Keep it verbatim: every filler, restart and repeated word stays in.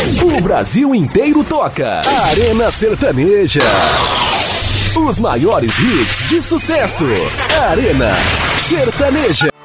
O Brasil inteiro toca. Arena Sertaneja. Os maiores hits de sucesso. Arena Sertaneja.